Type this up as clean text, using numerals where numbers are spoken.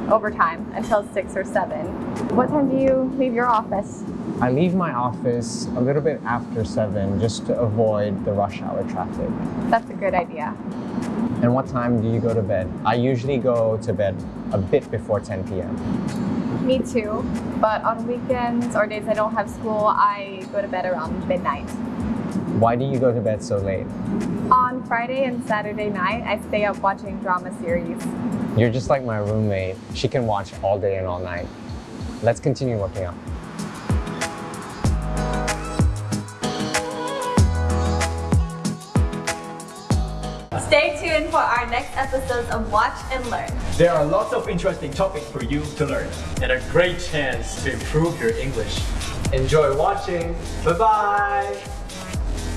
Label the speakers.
Speaker 1: overtime until 6 or 7. What time do you leave your office?
Speaker 2: I leave my office a little bit after 7 just to avoid the rush hour traffic.
Speaker 1: That's a good idea.
Speaker 2: And what time do you go to bed? I usually go to bed a bit before 10 p.m.
Speaker 1: Me too, but on weekends or days I don't have school, I go to bed around midnight.
Speaker 2: Why do you go to bed so late?
Speaker 1: On Friday and Saturday night, I stay up watching drama series.
Speaker 2: You're just like my roommate. She can watch all day and all night. Let's continue working out.
Speaker 1: Stay tuned for our next episodes of Watch and Learn.
Speaker 3: There are lots of interesting topics for you to learn.
Speaker 4: And a great chance to improve your English.
Speaker 3: Enjoy watching. Bye-bye.